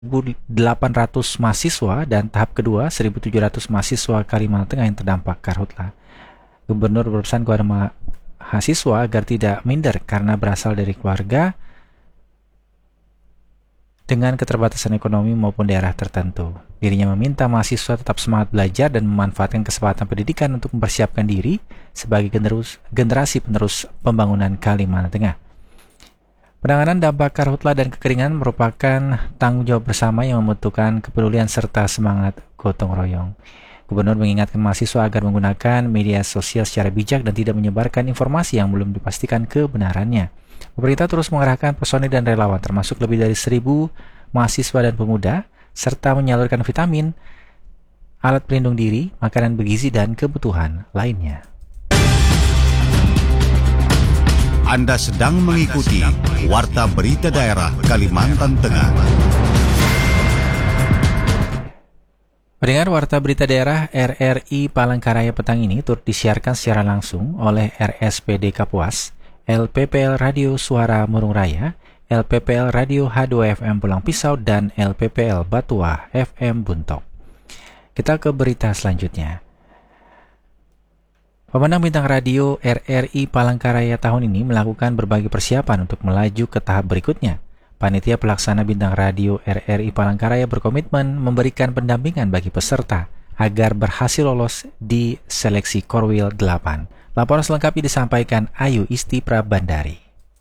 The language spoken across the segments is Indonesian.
1.800 mahasiswa dan tahap kedua 1.700 mahasiswa Kalimantan Tengah yang terdampak karhutla. Gubernur berpesan kepada mahasiswa agar tidak minder karena berasal dari keluarga dengan keterbatasan ekonomi maupun daerah tertentu. Dirinya meminta mahasiswa tetap semangat belajar dan memanfaatkan kesempatan pendidikan untuk mempersiapkan diri sebagai generasi penerus pembangunan Kalimantan Tengah. Penanganan dampak karhutla dan kekeringan merupakan tanggung jawab bersama yang membutuhkan kepedulian serta semangat gotong royong. Gubernur mengingatkan mahasiswa agar menggunakan media sosial secara bijak dan tidak menyebarkan informasi yang belum dipastikan kebenarannya. Pemerintah terus mengerahkan personil dan relawan termasuk lebih dari 1.000 mahasiswa dan pemuda serta menyalurkan vitamin, alat pelindung diri, makanan bergizi dan kebutuhan lainnya. Anda sedang mengikuti Warta Berita Daerah Kalimantan Tengah. Pendengar Warta Berita Daerah RRI Palangkaraya petang ini turut disiarkan secara langsung oleh RSPD Kapuas, LPPL Radio Suara Murung Raya, LPPL Radio H2FM Pulang Pisau, dan LPPL Batuah FM Buntok. Kita ke berita selanjutnya. Pemenang bintang radio RRI Palangkaraya tahun ini melakukan berbagai persiapan untuk melaju ke tahap berikutnya. Panitia pelaksana bintang radio RRI Palangkaraya berkomitmen memberikan pendampingan bagi peserta agar berhasil lolos di seleksi Korwil 8. Laporan selengkapnya disampaikan Ayu Isti Prabandari.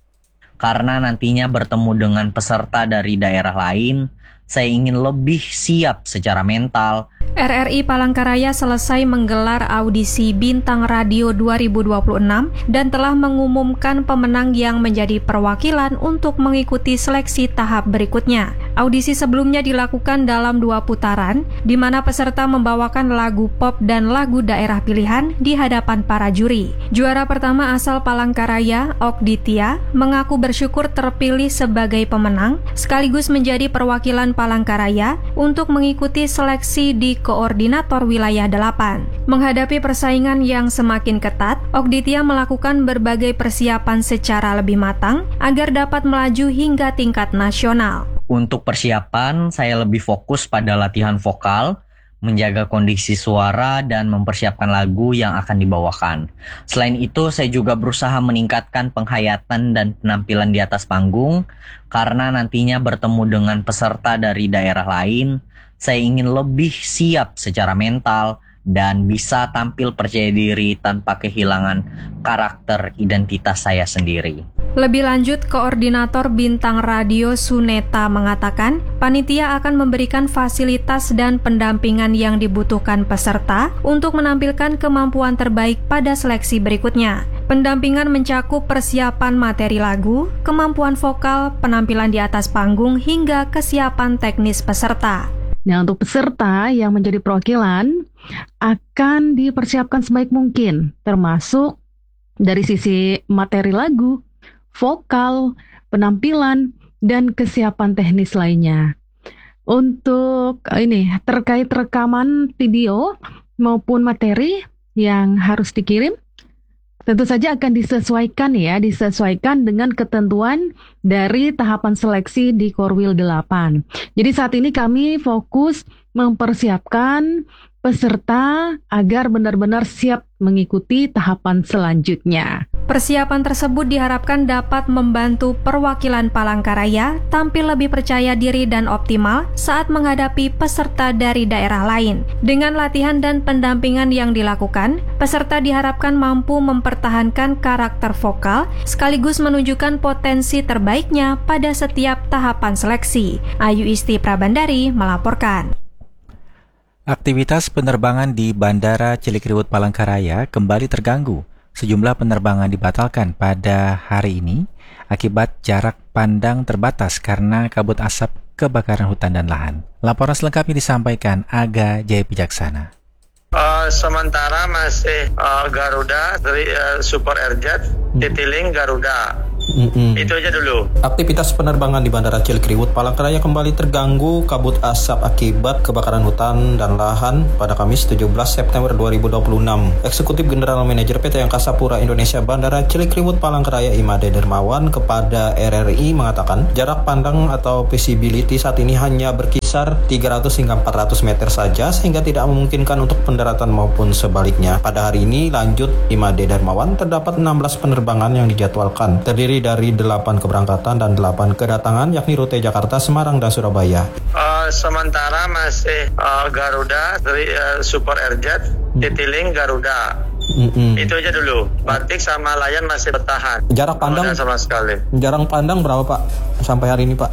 Karena nantinya bertemu dengan peserta dari daerah lain, saya ingin lebih siap secara mental. RRI Palangkaraya selesai menggelar audisi Bintang Radio 2026 dan telah mengumumkan pemenang yang menjadi perwakilan untuk mengikuti seleksi tahap berikutnya. Audisi sebelumnya dilakukan dalam 2 putaran, di mana peserta membawakan lagu pop dan lagu daerah pilihan di hadapan para juri. Juara pertama asal Palangkaraya, Okditia, mengaku bersyukur terpilih sebagai pemenang, sekaligus menjadi perwakilan Palangkaraya untuk mengikuti seleksi di Koordinator Wilayah 8. Menghadapi persaingan yang semakin ketat, Okditia melakukan berbagai persiapan secara lebih matang agar dapat melaju hingga tingkat nasional. Untuk persiapan, saya lebih fokus pada latihan vokal, menjaga kondisi suara, dan mempersiapkan lagu yang akan dibawakan. Selain itu, saya juga berusaha meningkatkan penghayatan dan penampilan di atas panggung, karena nantinya bertemu dengan peserta dari daerah lain, saya ingin lebih siap secara mental dan bisa tampil percaya diri tanpa kehilangan karakter identitas saya sendiri. Lebih lanjut, Koordinator Bintang Radio Suneta mengatakan, panitia akan memberikan fasilitas dan pendampingan yang dibutuhkan peserta untuk menampilkan kemampuan terbaik pada seleksi berikutnya. Pendampingan mencakup persiapan materi lagu, kemampuan vokal, penampilan di atas panggung, hingga kesiapan teknis peserta. Nah, untuk peserta yang menjadi perwakilan akan dipersiapkan sebaik mungkin, termasuk dari sisi materi lagu, vokal, penampilan, dan kesiapan teknis lainnya. Untuk terkait rekaman video maupun materi yang harus dikirim, tentu saja akan disesuaikan dengan ketentuan dari tahapan seleksi di Korwil 8. Jadi saat ini kami fokus mempersiapkan peserta agar benar-benar siap mengikuti tahapan selanjutnya. Persiapan tersebut diharapkan dapat membantu perwakilan Palangkaraya tampil lebih percaya diri dan optimal saat menghadapi peserta dari daerah lain. Dengan latihan dan pendampingan yang dilakukan, peserta diharapkan mampu mempertahankan karakter vokal sekaligus menunjukkan potensi terbaiknya pada setiap tahapan seleksi. Ayu Isti Prabandari melaporkan. Aktivitas penerbangan di Bandara Cilikriwut Palangkaraya kembali terganggu. Sejumlah penerbangan dibatalkan pada hari ini akibat jarak pandang terbatas karena kabut asap kebakaran hutan dan lahan. Laporan selengkapnya disampaikan Aga Jaya Pijaksana. Sementara masih Garuda, Super Airjet, Citylink Garuda. Itu aja dulu. Aktivitas penerbangan di Bandara Cilikriwut, Palangkaraya kembali terganggu kabut asap akibat kebakaran hutan dan lahan pada Kamis 17 September 2026. Eksekutif General Manager PT Angkasa Pura Indonesia Bandara Cilikriwut, Palangkaraya Imade Dermawan kepada RRI mengatakan jarak pandang atau visibility saat ini hanya berkisar 300 hingga 400 meter saja sehingga tidak memungkinkan untuk pendaratan maupun sebaliknya. Pada hari ini, lanjut Imade Dermawan, terdapat 16 penerbangan yang dijadwalkan, terdiri dari 8 keberangkatan dan 8 kedatangan, yakni rute Jakarta, Semarang, dan Surabaya. Sementara masih Garuda, Super Airjet, Citylink, Garuda. Itu aja dulu. Batik sama Lion masih bertahan. Jarak pandang sama sekali. Jarak pandang berapa Pak sampai hari ini Pak?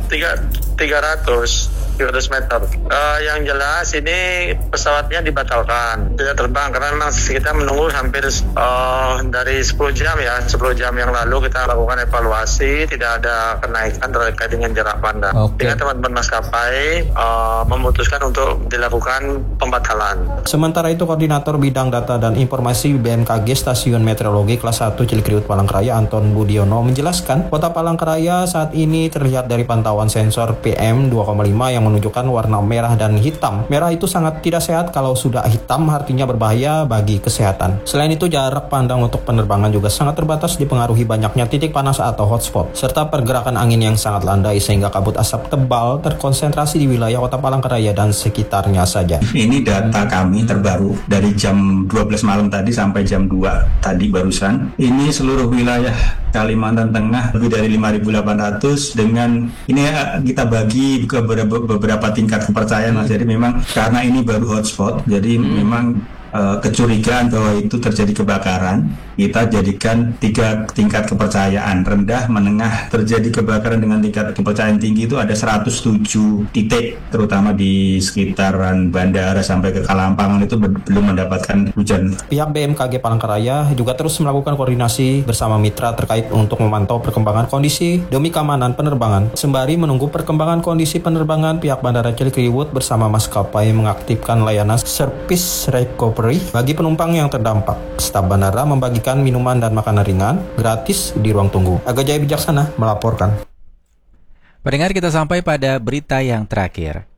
300 meter. Yang jelas ini pesawatnya dibatalkan, tidak terbang karena memang kita menunggu hampir dari 10 jam ya. 10 jam yang lalu kita lakukan evaluasi, tidak ada kenaikan terkait dengan jarak pandang. Sehingga teman-teman maskapai memutuskan untuk dilakukan pembatalan. Sementara itu, Koordinator Bidang Data dan Informasi BMKG Stasiun Meteorologi Kelas 1 Cilikriwut Palangkaraya Anton Budiono menjelaskan, Kota Palangkaraya saat ini terlihat dari pantauan sensor PM 2,5 yang menunjukkan warna merah dan hitam. Merah itu sangat tidak sehat, kalau sudah hitam artinya berbahaya bagi kesehatan. Selain itu, jarak pandang untuk penerbangan juga sangat terbatas dipengaruhi banyaknya titik panas atau hotspot, serta pergerakan angin yang sangat landai sehingga kabut asap tebal terkonsentrasi di wilayah Kota Palangkaraya dan sekitarnya saja. Ini data kami terbaru dari jam 12 malam tadi sampai jam 2 tadi barusan. Ini seluruh wilayah Kalimantan Tengah lebih dari 5.800 dengan ini kita bagi ke beberapa tingkat kepercayaan Mas. Jadi memang karena ini baru hotspot, jadi memang kecurigaan bahwa itu terjadi kebakaran, kita jadikan 3 tingkat kepercayaan, rendah, menengah. Terjadi kebakaran dengan tingkat kepercayaan tinggi itu ada 107 titik, terutama di sekitaran bandara sampai ke Kalampangan itu belum mendapatkan hujan. Pihak BMKG Palangkaraya juga terus melakukan koordinasi bersama mitra terkait untuk memantau perkembangan kondisi demi keamanan penerbangan. Sembari menunggu perkembangan kondisi penerbangan, pihak Bandara Cilikriwut bersama maskapai mengaktifkan layanan service recovery bagi penumpang yang terdampak. Staf bandara membagikan minuman dan makanan ringan gratis di ruang tunggu. Aga Jaya Bijaksana melaporkan. Pendengar, kita sampai pada berita yang terakhir.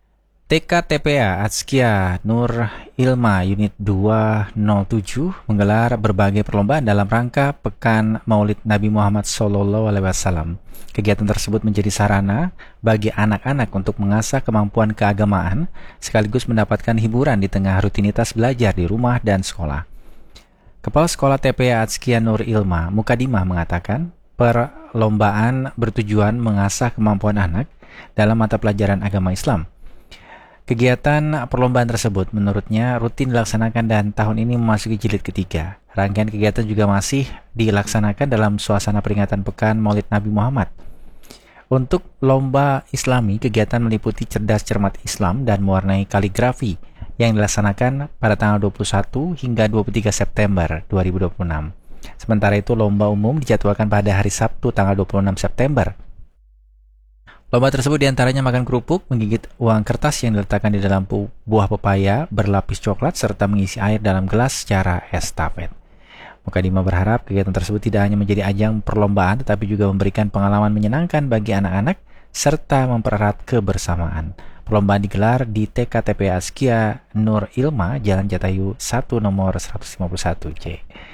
TKTPA Atskia Nur Ilma Unit 207 menggelar berbagai perlombaan dalam rangka Pekan Maulid Nabi Muhammad SAW. Kegiatan tersebut menjadi sarana bagi anak-anak untuk mengasah kemampuan keagamaan sekaligus mendapatkan hiburan di tengah rutinitas belajar di rumah dan sekolah. Kepala Sekolah TPA Atskia Nur Ilma Mukadimah mengatakan, perlombaan bertujuan mengasah kemampuan anak dalam mata pelajaran agama Islam. Kegiatan perlombaan tersebut menurutnya rutin dilaksanakan dan tahun ini memasuki jilid ketiga. Rangkaian kegiatan juga masih dilaksanakan dalam suasana peringatan Pekan Maulid Nabi Muhammad. Untuk lomba Islami, kegiatan meliputi cerdas cermat Islam dan mewarnai kaligrafi yang dilaksanakan pada tanggal 21 hingga 23 September 2026. Sementara itu, lomba umum dijadwalkan pada hari Sabtu tanggal 26 September. Lomba tersebut diantaranya makan kerupuk, menggigit uang kertas yang diletakkan di dalam buah pepaya berlapis coklat, serta mengisi air dalam gelas secara estafet. Mukadimah berharap kegiatan tersebut tidak hanya menjadi ajang perlombaan, tetapi juga memberikan pengalaman menyenangkan bagi anak-anak, serta mempererat kebersamaan. Perlombaan digelar di TKTP Atskia Nur Ilma, Jalan Jatayu 1 nomor 151C.